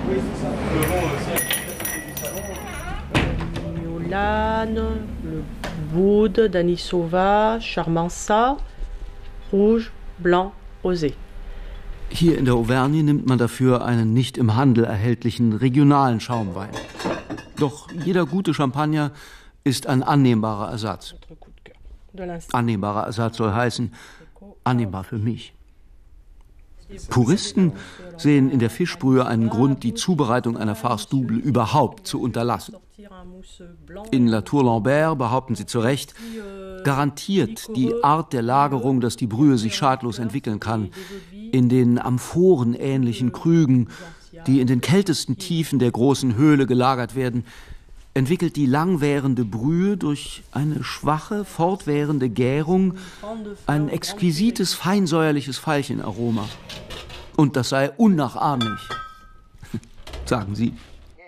Miolane, le Baude, d'anis sauvage, Charmança, rouge, blanc, rosé. Hier in der Auvergne nimmt man dafür einen nicht im Handel erhältlichen regionalen Schaumwein. Doch jeder gute Champagner ist ein annehmbarer Ersatz. Annehmbarer Ersatz soll heißen, annehmbar für mich. Puristen sehen in der Fischbrühe einen Grund, die Zubereitung einer Farce double überhaupt zu unterlassen. In La Tour Lambert, behaupten sie zu Recht, garantiert die Art der Lagerung, dass die Brühe sich schadlos entwickeln kann. In den amphorenähnlichen Krügen, die in den kältesten Tiefen der großen Höhle gelagert werden, entwickelt die langwährende Brühe durch eine schwache, fortwährende Gärung ein exquisites, feinsäuerliches Veilchenaroma. Und das sei unnachahmlich, sagen sie.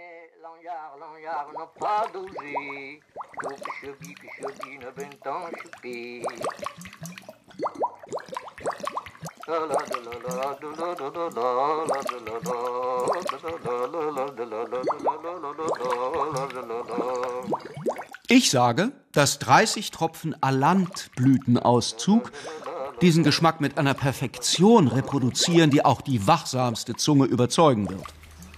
Ich sage, dass 30 Tropfen Alanth-Blütenauszug diesen Geschmack mit einer Perfektion reproduzieren, die auch die wachsamste Zunge überzeugen wird.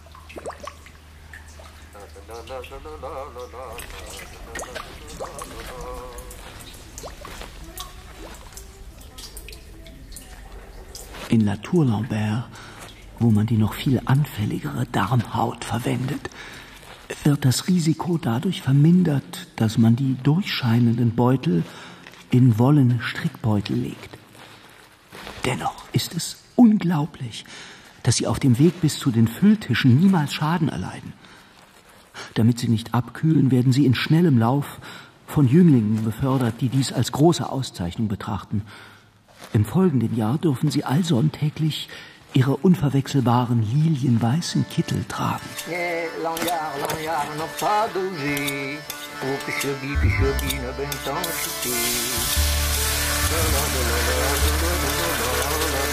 In La Tour Lambert, wo man die noch viel anfälligere Darmhaut verwendet, wird das Risiko dadurch vermindert, dass man die durchscheinenden Beutel in wollene Strickbeutel legt. Dennoch ist es unglaublich, dass sie auf dem Weg bis zu den Fülltischen niemals Schaden erleiden. Damit sie nicht abkühlen, werden sie in schnellem Lauf von Jünglingen befördert, die dies als große Auszeichnung betrachten. Im folgenden Jahr dürfen sie allsonntäglich ihre unverwechselbaren lilienweißen Kittel tragen.